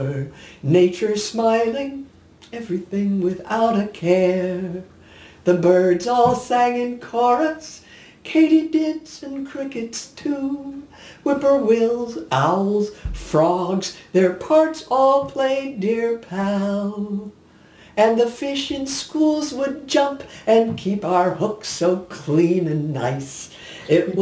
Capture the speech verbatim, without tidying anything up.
Nature smiling, everything without a care. The birds all sang in chorus, katydids and crickets too. Whippoorwills, owls, frogs, their parts all played dear pal. And the fish in schools would jump and keep our hooks so clean and nice. It was